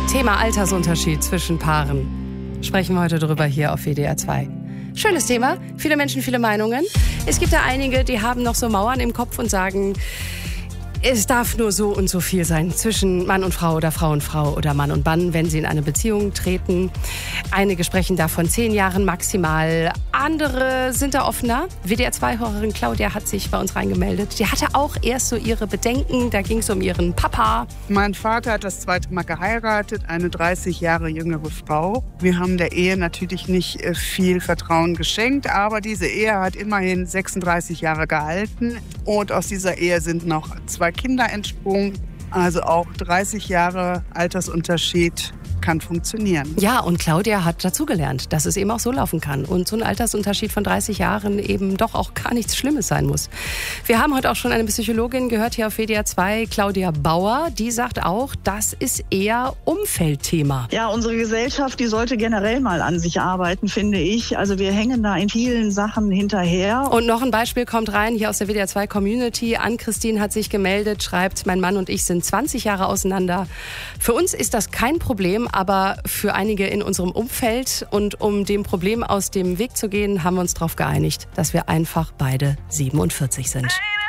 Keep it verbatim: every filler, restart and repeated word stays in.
Thema Altersunterschied zwischen Paaren. Sprechen wir heute drüber hier auf W D R zwei. Schönes Thema, viele Menschen, viele Meinungen. Es gibt ja einige, die haben noch so Mauern im Kopf und sagen, es darf nur so und so viel sein zwischen Mann und Frau oder Frau und Frau oder Mann und Mann, wenn sie in eine Beziehung treten. Einige sprechen da von zehn Jahren maximal. Andere sind da offener. W D R zwei-Hörerin Claudia hat sich bei uns reingemeldet. Die hatte auch erst so ihre Bedenken. Da ging es um ihren Papa. Mein Vater hat das zweite Mal geheiratet, eine dreißig Jahre jüngere Frau. Wir haben der Ehe natürlich nicht viel Vertrauen geschenkt, aber diese Ehe hat immerhin sechsunddreißig Jahre gehalten. Und aus dieser Ehe sind noch zwei Kinder entsprungen. Also auch dreißig Jahre Altersunterschied kann funktionieren. Ja, und Claudia hat dazugelernt, dass es eben auch so laufen kann. Und so ein Altersunterschied von dreißig Jahren eben doch auch gar nichts Schlimmes sein muss. Wir haben heute auch schon eine Psychologin gehört hier auf W D R zwei, Claudia Bauer. Die sagt auch, das ist eher Umfeldthema. Ja, unsere Gesellschaft, die sollte generell mal an sich arbeiten, finde ich. Also wir hängen da in vielen Sachen hinterher. Und noch ein Beispiel kommt rein, hier aus der W D R zwei Community. Ann-Christine hat sich gemeldet, schreibt, mein Mann und ich sind zwanzig Jahre auseinander. Für uns ist das kein Problem, aber für einige in unserem Umfeld. Und um dem Problem aus dem Weg zu gehen, haben wir uns darauf geeinigt, dass wir einfach beide siebenundvierzig sind.